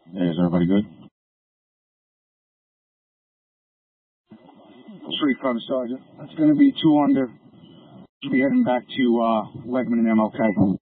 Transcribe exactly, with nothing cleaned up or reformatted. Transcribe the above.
Hey, is everybody good? Street Front Sergeant. That's going to be two under. We'll be heading back to uh, Wegman and M L K.